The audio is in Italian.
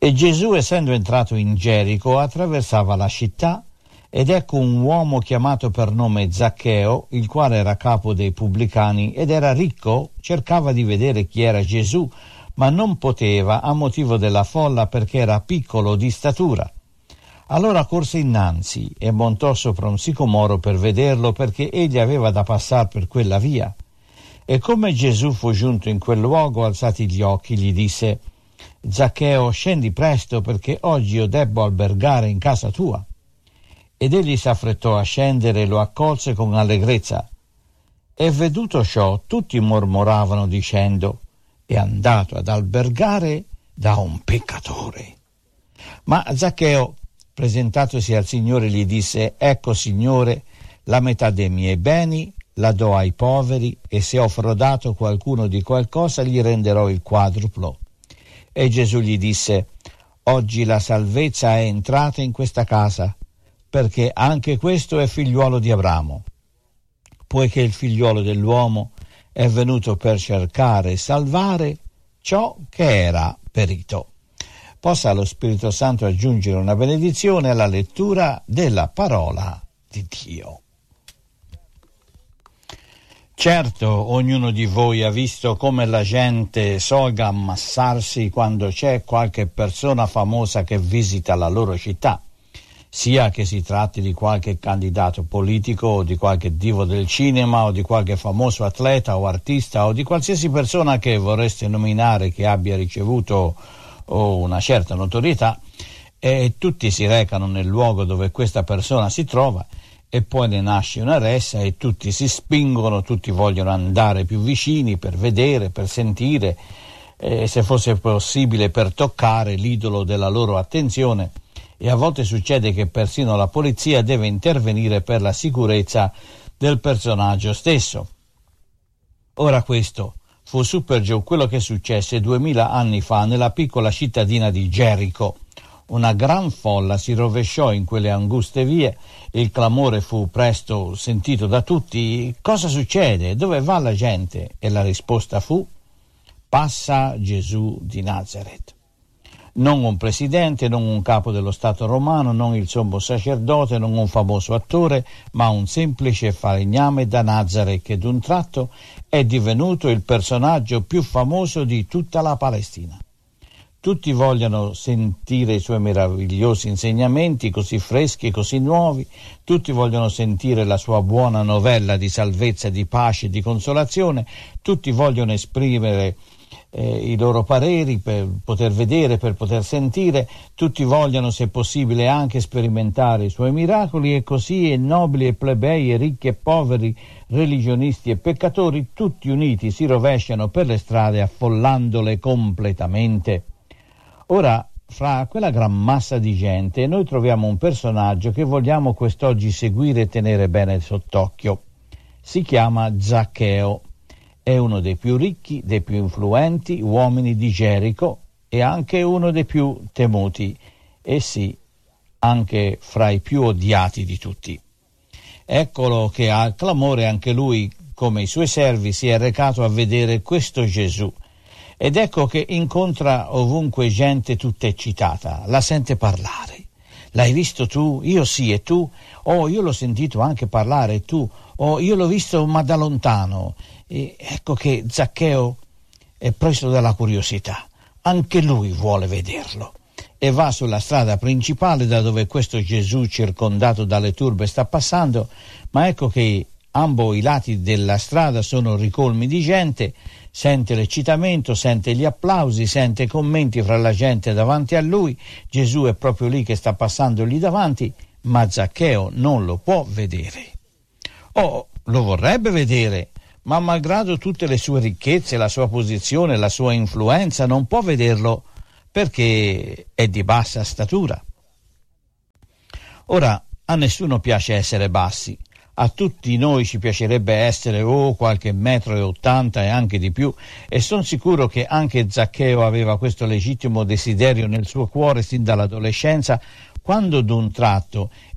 E Gesù, essendo entrato in Gerico, attraversava la città, ed ecco un uomo chiamato per nome Zaccheo, il quale era capo dei pubblicani ed era ricco, cercava di vedere chi era Gesù, ma non poteva a motivo della folla perché era piccolo di statura. Allora corse innanzi e montò sopra un sicomoro per vederlo, perché egli aveva da passare per quella via. E come Gesù fu giunto in quel luogo, alzati gli occhi, gli disse: Zaccheo, scendi presto, perché oggi io debbo albergare in casa tua. Ed egli s'affrettò a scendere e lo accolse con allegrezza. E veduto ciò, tutti mormoravano dicendo: è andato ad albergare da un peccatore. Ma Zaccheo, presentatosi al Signore, gli disse: ecco, Signore, la metà dei miei beni la do ai poveri, e se ho frodato qualcuno di qualcosa gli renderò il quadruplo. E Gesù gli disse: oggi la salvezza è entrata in questa casa, perché anche questo è figliuolo di Abramo, poiché il figliuolo dell'uomo è venuto per cercare e salvare ciò che era perito. Possa lo Spirito Santo aggiungere una benedizione alla lettura della parola di Dio. Certo, ognuno di voi ha visto come la gente solga ammassarsi quando c'è qualche persona famosa che visita la loro città, sia che si tratti di qualche candidato politico o di qualche divo del cinema o di qualche famoso atleta o artista o di qualsiasi persona che vorreste nominare che abbia ricevuto una certa notorietà, e tutti si recano nel luogo dove questa persona si trova, e poi ne nasce una ressa e tutti si spingono, tutti vogliono andare più vicini per vedere, per sentire, se fosse possibile per toccare l'idolo della loro attenzione, e a volte succede che persino la polizia deve intervenire per la sicurezza del personaggio stesso. Ora questo fu su per giù quello che successe 2000 anni fa nella piccola cittadina di Gerico. Una gran folla si rovesciò in quelle anguste vie, il clamore fu presto sentito da tutti: cosa succede? Dove va la gente? E la risposta fu: passa Gesù di Nazaret. Non un presidente, non un capo dello Stato romano, non il sommo sacerdote, non un famoso attore, ma un semplice falegname da Nazaret che d'un tratto è divenuto il personaggio più famoso di tutta la Palestina. Tutti vogliono sentire i suoi meravigliosi insegnamenti, così freschi e così nuovi. Tutti vogliono sentire la sua buona novella di salvezza, di pace e di consolazione. Tutti vogliono esprimere i loro pareri per poter vedere, per poter sentire. Tutti vogliono, se possibile, anche sperimentare i suoi miracoli, e così e nobili e plebei e ricchi e poveri, religionisti e peccatori, tutti uniti si rovesciano per le strade affollandole completamente. Ora, fra quella gran massa di gente, noi troviamo un personaggio che vogliamo quest'oggi seguire e tenere bene sott'occhio. Si chiama Zaccheo. È uno dei più ricchi, dei più influenti uomini di Gerico, e anche uno dei più temuti, e sì, anche fra i più odiati di tutti. Eccolo che al clamore anche lui, come i suoi servi, si è recato a vedere questo Gesù. Ed ecco che incontra ovunque gente tutta eccitata, la sente parlare. L'hai visto tu? Io sì, e tu? Oh, io l'ho sentito anche parlare, e tu? Oh, io l'ho visto ma da lontano. E ecco che Zaccheo è preso dalla curiosità, anche lui vuole vederlo, e va sulla strada principale da dove questo Gesù circondato dalle turbe sta passando, ma ecco che ambo i lati della strada sono ricolmi di gente. Sente l'eccitamento, sente gli applausi, sente i commenti fra la gente davanti a lui. Gesù è proprio lì che sta passando lì davanti, ma Zaccheo non lo può vedere. Oh, lo vorrebbe vedere, ma malgrado tutte le sue ricchezze, la sua posizione, la sua influenza, non può vederlo perché è di bassa statura. Ora, a nessuno piace essere bassi. A tutti noi ci piacerebbe essere qualche 1,80 m e anche di più, e sono sicuro che anche Zaccheo aveva questo legittimo desiderio nel suo cuore sin dall'adolescenza, quando d'un tratto